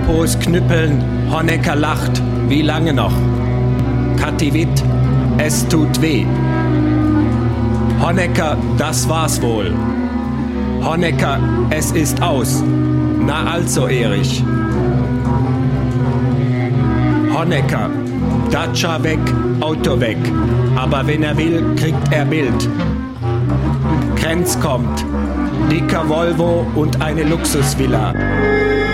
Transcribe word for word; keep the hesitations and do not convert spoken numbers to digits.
Apropos Knüppeln, Honecker lacht. Wie lange noch? Kathi Witt, es tut weh. Honecker, das war's wohl. Honecker, es ist aus. Na also, Erich. Honecker, Dacia weg, Auto weg. Aber wenn er will, kriegt er Bild. Krenz kommt. Dicker Volvo und eine Luxusvilla.